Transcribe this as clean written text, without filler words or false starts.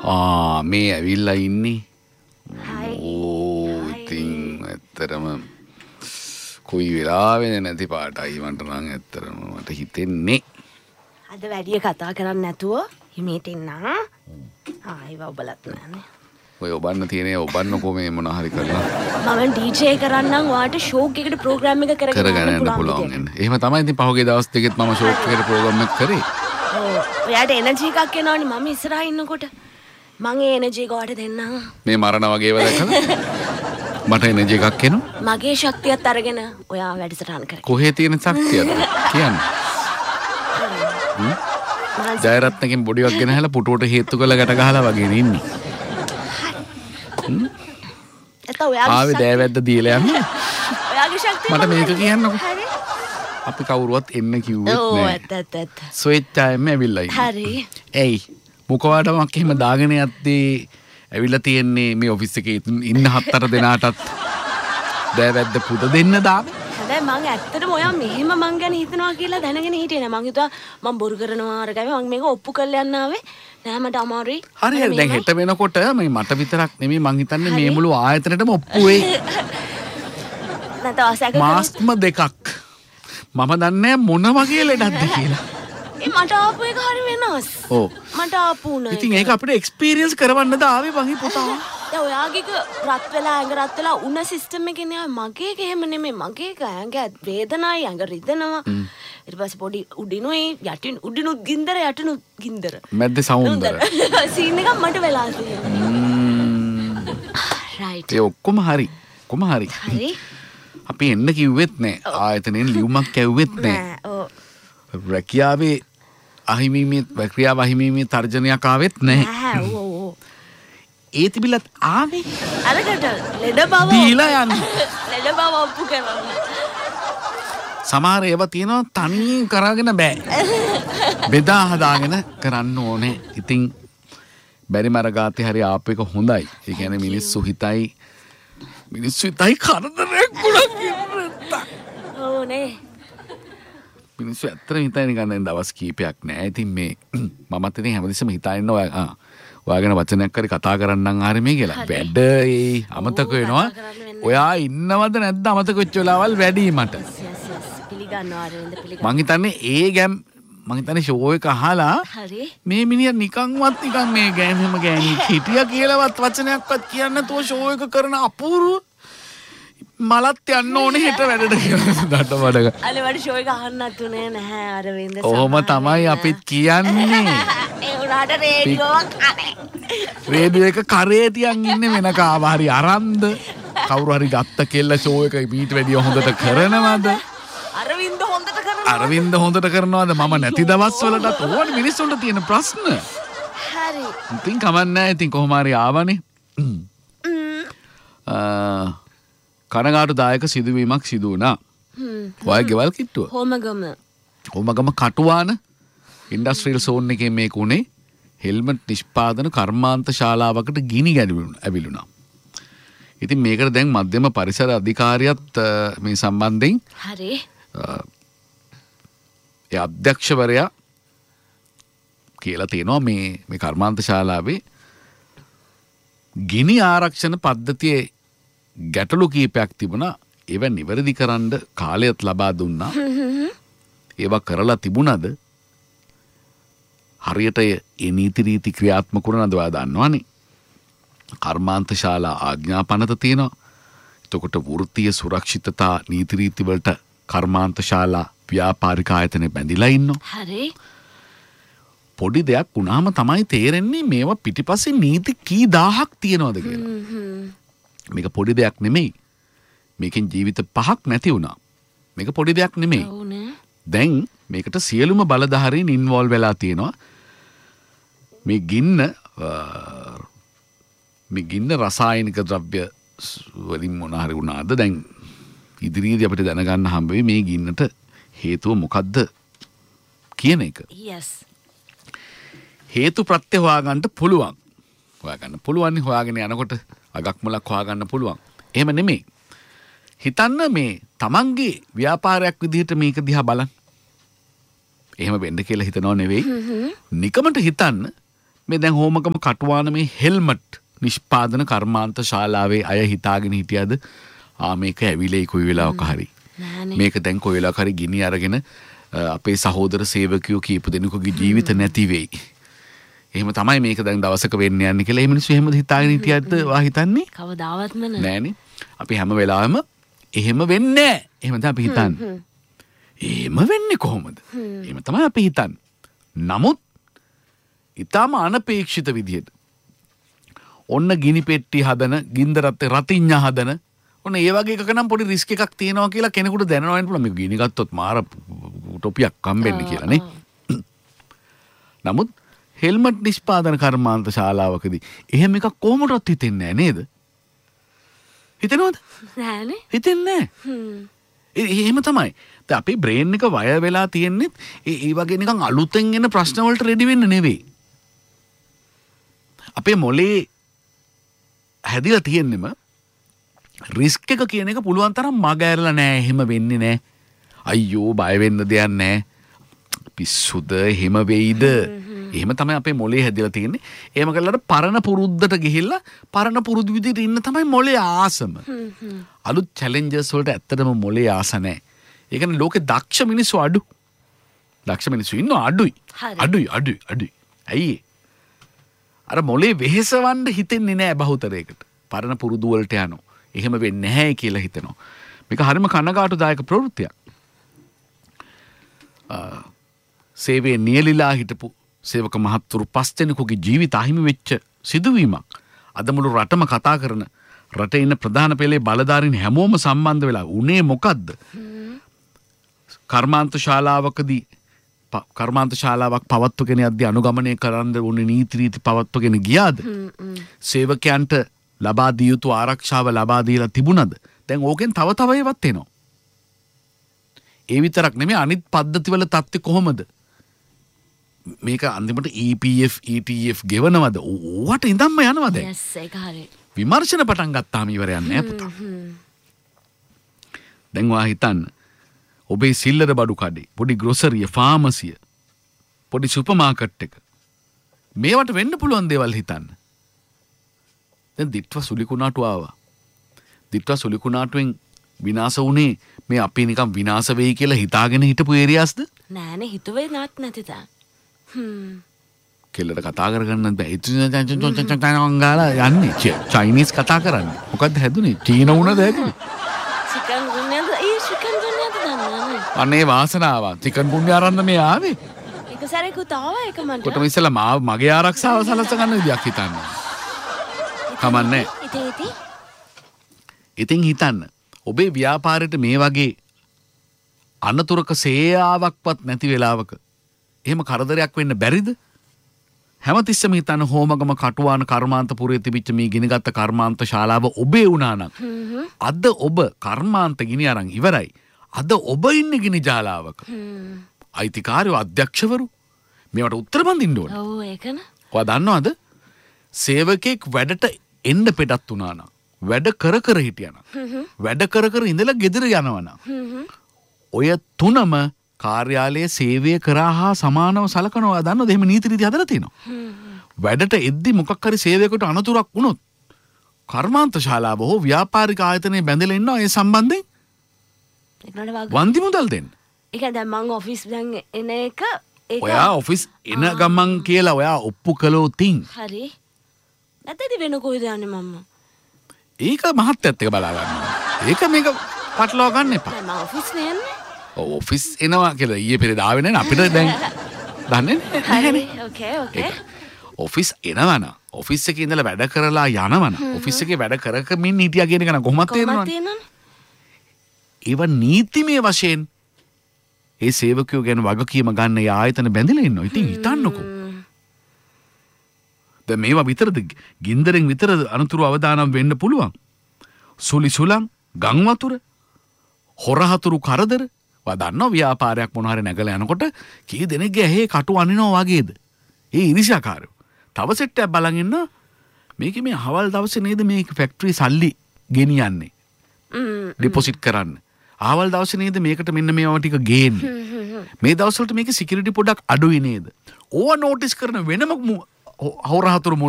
මේ ඇවිල්ලා ඉන්නේ. Hi. ඉතින් ඇත්තරම කොයි වෙලාවෙද නැති පාටයි මට නම් ඇත්තරම මට හිතෙන්නේ. අද වැඩිය කතා කරන්නේ නැතුව හිමීට ඉන්න. ඒව ඔබලත් නෑනේ. ඔය ඔබන්න තියෙනේ ඔබන්නකෝ මේ මොන හරි කරලා. මම DJ කරන්නම් ඔයාට ෂෝක් එකකට ප්‍රෝග්‍රෑම් එක කරගෙන යන්න පුළුවන්. එහෙම තමයි ඉතින් පහුගිය දවස් දෙකෙත් මම ෂෝක් එකකට ප්‍රෝග්‍රෑම් එක කරේ. ඔයාට එනර්ජි එකක් එනවනේ මම ඉස්සරහා ඉන්නකොට. මං ඒ එනර්ජි එක ඔයාට දෙන්නම්. මේ මරණ වගේව දැකලා මට එනර්ජි එකක් එනවා. මගේ ශක්තියත් අරගෙන ඔයා වැඩසටහන් කරේ. කොහේ තියෙන ශක්තියද කියන්නේ? ජයරත්නකින් බොඩියක් ගෙනහැලා පුටුවට හේතු කරලා ගැට ගහලා වගේ ඉන්නේ. ආවේ දෑවැද්ද දීලා යන්න. ඔයාගේ ශක්තිය මට මේක කියන්නකෝ. අපි කවුරුවත් එන්න කිව්වෙත් නෑ. ඇත්ත. ස්වේච්ඡාවෙන්ම ඇවිල්ලා ඉන්නේ. හරි. එයි මොකවටමක් එහෙම දාගෙන යද්දී ඇවිල්ලා තියෙන්නේ මේ ඔෆිස් එකේ ඉන්න 7-8 දෙනාටත් දෑවැද්ද පුද දෙන්න දාන්නේ. හැබැයි මං ඇත්තටම ඔයා මෙහෙම මං ගැන හිතනවා කියලා දැනගෙන හිටියේ නෑ. මං හිතුවා මං බොරු කරනවා අර ගාවේ මං මේක ඔප්පු කරලා යන්න ආවේ. නෑ මට අමාරුයි. හරි දැන් හෙට වෙනකොට මේ මට විතරක් නෙමෙයි මං හිතන්නේ මේ මුළු ආයතනෙටම ඔප්පු වෙයි. නැතවසක මාස්ක්ම දෙකක්. මම දන්නේ මොන වගේ ලෙඩක්ද කියලා. මට ආපු එක හරි වෙනස්. ඔව්. මට ආපු උන. ඉතින් ඒක අපිට එක්ස්පීරියන්ස් කරවන්නද ආවේ මගේ පුතා. දැන් ඔයාගේ රත් වෙලා ඇඟ රත් වෙලා උන සිස්ටම් එකේ නෑ මගේ එක එහෙම නෙමෙයි මගේ එක ඇඟ වේදනයි ඇඟ රිදෙනවා. ඊට පස්සේ පොඩි උඩිනුයි යටින් උඩිනුත් ගින්දර යටිනුත් ගින්දර. මැද්ද සවුන්දර. සීන් එකක් මට වෙලා තියෙනවා. රයිට්. ඒ ඔක්කොම හරි. කොහොම හරි. හරි. අපි එන්න කිව්වෙත් නෑ. ආයතනෙන් ලියුමක් කැව්වෙත් නෑ. ඔව්. රැකියාවේ අහිමීමේ තර්ජනයක් ආවෙත් නැහැ. ඔව්. ඒ තිබිලත් ආවේ අරකට ලෙඩ බව දීලා යන්න. ලෙඩ බව ඔප්පු කරන්න. සමහර ඒවා තියෙනවා තනියෙන් කරගෙන බෑ. බෙදා හදාගෙන කරන්න ඕනේ. ඉතින් බැරි මරගාතේ හරි ආපු එක හොඳයි. ඒ කියන්නේ මිනිස්සු හිතයි කරදරයක් ගුණක්. ඕනේ. මිනිස්සු ඇත්තට හිතන්නේ නිකන් දැන් දවස් කීපයක් නෑ. ඉතින් මේ මමත් ඉතින් හැමදෙස්සම හිතාගෙන ඔයාගෙන වචනයක් හරි කතා කරන්නම් ආරමේ කියලා. වැඩ අමතක වෙනවා. ඔයා ඉන්නවද නැද්ද අමතක වෙච්ච වෙලාවල් වැඩි මට. පිළිගන්නවා ආරෙන්ද පිළිගන්නවා. මං හිතන්නේ මං හිතන්නේ ෂෝ එක අහලා හරි. මේ මිනිහා නිකන්වත් නිකන් මේ ගෑම ගෑණි හිටියා කියලාවත් වචනයක්වත් කියන්නේ නැතුව ෂෝ එක කරන අපූර්ව මලත් යන්න ඕනේ හෙට වැඩට කියලා දඩබඩක. අනේ වඩ ෂෝ එක අහන්නත් උනේ නැහැ අරවින්ද. ඔහොම තමයි අපිත් කියන්නේ. ඒ උනාට රේඩියෝක් අනේ. රේඩියෝ එක කරේ තියන් ඉන්නේ වෙන කාව හරි අරන්ද කවුරු හරි ගත්ත කෙල්ල ෂෝ එක මීට වැඩිය හොඳට කරනවද? අරවින්ද හොඳට කරනවද? මම නැති දවස්වලටත් ඕනේ මිනිස්සුන්ට තියෙන ප්‍රශ්න. හරි. ඉතින් කමන්නේ. ඉතින් කොහොම හරි ආවනේ. කනගාටුදායක සිදුවීමක් සිදු වුණා. ඔය ගෙවල් කිට්ටුව. හොමගම කටුවාන ඉන්ඩස්ට්‍රියල් සෝන් එකේ මේක උනේ හෙල්මට් නිෂ්පාදන කර්මාන්ත ශාලාවකට ගිනි ඇවිලුණා. ඉතින් මේකට දැන් මධ්‍යම පරිසර අධිකාරියත් මේ සම්බන්ධයෙන් හරි. ඒ අධ්‍යක්ෂවරයා කියලා තියෙනවා මේ කර්මාන්ත ශාලාවේ ගිනි ආරක්ෂණ පද්ධතියේ ගැටලු කීපයක් තිබුණා. ඒවා නිවැරදි කරන්න කාලයත් ලබා දුන්නා. ඒවා කරලා තිබුණද හරියට ඒ නීති රීති ක්‍රියාත්මක කරනවද ඔයා දන්නවනේ. කර්මාන්ත ශාලා ආඥා පනත තියෙනවා. එතකොට වෘත්තීය සුරක්ෂිතතා නීති රීති වලට කර්මාන්ත ශාලා ව්‍යාපාරික ආයතන බැඳිලා ඉන්නවා. හරි. පොඩි දෙයක් වුණාම තමයි තේරෙන්නේ මේවා පිටිපස්සේ නීති කී දහයක් තියනවද කියලා. මේක පොඩි දෙයක් නෙමෙයි. මේකෙන් ජීවිත 5ක් නැති වුණා. මේක පොඩි දෙයක් නෙමෙයි. දැන් මේකට සියලුම බලධාරීන් ඉන්වෝල්ව් වෙලා තියෙනවා. මේ ගින්න රසායනික ද්‍රව්‍ය වලින් මොන හරි වුණාද දැන් ඉදිරියේදී අපිට දැනගන්න හම්බ වෙයි මේ ගින්නට හේතුව මොකද්ද කියන එක. හේතු ප්‍රත්‍ය හොයාගන්න පුළුවන්. හොයාගෙන යනකොට අගක් මුලක් හොයාගන්න පුළුවන්. එහෙම නෙමෙයි. හිතන්න මේ තමන්ගේ ව්‍යාපාරයක් විදිහට මේක දිහා බලන්න. එහෙම වෙන්න කියලා හිතනව නෙවෙයි. නිකමට හිතන්න මේ දැන් හෝමගම කටුවාන මේ හෙල්මට් නිෂ්පාදන කර්මාන්ත ශාලාවේ අය හිතාගෙන හිටියද මේක ඇවිලේ කොයි වෙලාවක හරි. මේක දැන් කොයි වෙලාවක හරි ගිනි අරගෙන අපේ සහෝදර සේවකයෝ කීප දෙනෙකුගේ ජීවිත නැති වෙයි. එහෙම තමයි මේක දැන් දවසක වෙන්න යන්නේ කියලා. මේ මිනිස්සු එහෙම හිතාගෙන හිටියද වා හිතන්නේ? කවදාවත්ම නෑනේ. අපි හැම වෙලාවෙම එහෙම වෙන්නේ නෑ. එහෙම තමයි අපි හිතන්නේ. එහෙම වෙන්නේ කොහොමද? එහෙම තමයි අපි හිතන්නේ. නමුත් ඊටම අනපේක්ෂිත විදිහට ඔන්න ගිනි පෙට්ටි හදන, ගින්දරත් රතිඤ්ඤා හදන ඔන්න ඒ වගේ එකක නම් පොඩි රිස්ක් එකක් තියෙනවා කියලා කෙනෙකුට දැනනවා වෙන්න පුළුවන්. මේක ගිනි ගත්තොත් මාර ටොපියක් හම්බෙන්නේ කියලා නේ. නමුත් හෙල්මට් නිෂ්පාදන කර්මාන්ත ශාලාවකදී එහෙම එකක් කොහොමදවත් හිතෙන්නේ නැහැ නේද? හිතෙනවද? නෑනේ. හිතෙන්නේ නැහැ. එහෙම තමයි. දැන් අපේ බ්‍රේන් එක වය වෙලා තියෙන්නේ ඒ වගේ නිකන් අලුතෙන් එන ප්‍රශ්න වලට රෙඩි වෙන්න නෙවෙයි. අපේ මොලේ හැදිලා තියෙන්නෙම රිස්ක් එක කියන එක පුළුවන් තරම් මග ඇරලා නෑ. එහෙම වෙන්නේ නෑ. අයියෝ බය වෙන්න දෙයක් නෑ. පිස්සුද එහෙම වෙයිද? එහෙම තමයි අපේ මොලේ හැදිලා තියෙන්නේ. එහෙම කළාට පරණ පුරුද්දට ගිහිල්ලා පරණ පුරුදු විදිහට ඉන්න තමයි මොලේ ආසම. අලුත් චැලෙන්ජර්ස් වලට ඇත්තටම මොලේ ආස නැහැ. ඒ කියන්නේ ලෝකේ දක්ෂ මිනිස්සු අඩු. දක්ෂ මිනිස්සු ඉන්නවා අඩුයි. අඩුයි. ඇයි? අර මොලේ වෙහෙසවන්න හිතෙන්නේ නැහැ බහුතරයකට. පරණ පුරුදු වලට යනවා. එහෙම වෙන්නේ නැහැ කියලා හිතනවා. මේක හරිම කනගාටුදායක ප්‍රවෘත්තියක්. සේවයේ නියලිලා හිටපු සේවක මහත්තුරු 5 දෙනෙකුගේ ජීවිත අහිමි වෙච්ච සිදුවීමක්. අද මුළු රටම කතා කරන රටේ ඉන්න ප්‍රධාන පෙළේ බලධාරීන් හැමෝම සම්බන්ධ වෙලා උනේ මොකද්ද? කර්මාන්ත ශාලාවක් පවත්වගෙන යද්දී අනුගමනය කරන්න උනේ නීති රීති පවත්වගෙන ගියාද? සේවකයන්ට ලබා දිය යුතු ආරක්ෂාව ලබා දීලා තිබුණද? දැන් ඕකෙන් තව ඒවත් එනවා. ඒ විතරක් නෙමෙයි අනිත් පද්ධතිවල තත්ත්වය කොහොමද? මේක අන්තිමට EPF ETF ගෙවනවද? ඕවට ඉඳන්ම යනවද? yes ඒක හරි. විමර්ශන පටන් ගත්තාම ඉවරයක් නෑ පුතා. දැන් ඔයා හිතන්න ඔබේ සිල්ලර බඩු කඩේ, පොඩි ග්‍රොසරිය, ෆාමසිය, පොඩි සුපර් මාකට් එක. මේවට වෙන්න පුළුවන් දේවල් හිතන්න. දැන් දිට්ව සුලිකුණාටු ආවා. දිට්ව සුලිකුණාටුවෙන් විනාශ වුණේ මේ අපි නිකන් විනාශ වෙයි කියලා හිතාගෙන හිටපු ඒරියාස්ද? නෑනේ හිතුවේ නැති තා. කෙල්ලට කතා කරගන්න බෑ. ගාලා යන්නේ. චයිනීස් කතා කරන්නේ. මොකද්ද හැදුනේ? චීන වුණද හැදුනේ? චිකන් ගුන්යද? චිකන් ගුන්යද දන්නවනේ. අනේ වාසනාව. චිකන් ගුන්ය අරන්න මේ ආවේ. එක සැරේකුත් ආවා ඒක මන්ට. කොටම ඉස්සලා මගේ ආරක්ෂාව සලස ගන්න විදියක් හිතන්නේ. කමන්නේ. ඉතින් හිතන්න. ඔබේ ව්‍යාපාරයට මේ වගේ අනතුරක සේයාවක්වත් නැති වෙලාවක එහෙම කරදරයක් වෙන්න බැරිද? හැමතිස්සම හිතන්න හෝමගම කටුවාන කර්මාන්තපුරයේ තිබිච්ච මේ ගිනිගත් කර්මාන්ත ශාලාව ඔබේ වුණා නම් අද ඔබ කර්මාන්ත ගිනි අරන් ඉවරයි. අද ඔබ ඉන්නේ ගිනි ජාලාවක. අයිතිකාරයෝ අධ්‍යක්ෂවරු මේවට උත්තර බඳින්න ඕන. ඔව් ඒකන. ඔයා දන්නවද? සේවකෙක් වැඩට එන්න පිටත් වුණා නම් වැඩ කර හිටියනම් වැඩ කර ඉඳලා ගෙදර යනවනම් ඔය තුනම කාර්යාලයේ සේවය කරා හා සමානව සලකනවා. දන්නවද? එහෙම නීති රීති හදලා තියෙනවා. වැඩට එද්දි මොකක් හරි සේවයකට අනතුරක් වුණොත් කර්මාන්ත ශාලාව හෝ ව්‍යාපාරික ආයතනයේ බැඳලා ඉන්නවා ඒ සම්බන්ධයෙන් වන්දි මුදල් දෙන්න. ඒක දැන් මං ඔෆිස් දැන් එන එක ඔයා ඔෆිස් එන ගමන් කියලා ඔයා ඔප්පු කළොතින් හරි. නැත්නම් වෙන කොයිද යන්නේ මම්ම? ඒක මහත්යත් එක බලා ගන්න. ඒක මේක පටලවා ගන්න එපා. මම ඔෆිස් නෑනේ. ඔෆිස් එනවා කියලා ඊයේ පෙරේද ආවේ නැහැ අපිට දැන් දන්නේ නැහැ. ඕකේ. ඔෆිස් එනවනම් ඔෆිස් එකේ ඉඳලා වැඩ කරලා යනවනම් ඔෆිස් එකේ වැඩ කරකමින් හිටියා කියන එක නම් කොහොමද තේරෙනවද? ඒව නීතිමය වශයෙන් ඒ සේවකයෝ ගැන වගකීම ගන්න ඒ ආයතන බැඳලා ඉන්නවා. ඉතින් හිතන්නකෝ. දැන් මේවා විතරද ගින්දරෙන් විතර අනතුරු අවදානම් වෙන්න පුළුවන්. සුලි සුලං, ගම් වතුර, හොරහතුරු කරදර. ඔයා දන්නවා ව්‍යාපාරයක් මොන හරි නැගලා යනකොට කී දෙනෙක්ගේ ඇහි කටු අනිනවා වගේද? ඒ ඉරිසියාකාරයෝ. තව සෙට්ටයක් බලන් ඉන්න මේකේ මේ හවල් දවසේ නේද මේක ෆැක්ටරි සල්ලි ගෙනියන්නේ. ඩිපොසිට් කරන්න. ආවල් දවසේ නේද මේකට මෙන්න මේවා ටික ගේන්නේ. මේ දවස්වලට මේකේ සිකියුරිටි පොඩ්ඩක් අඩුයි නේද? ඕවා නෝටිස් කරන වෙනම හවරහතුරු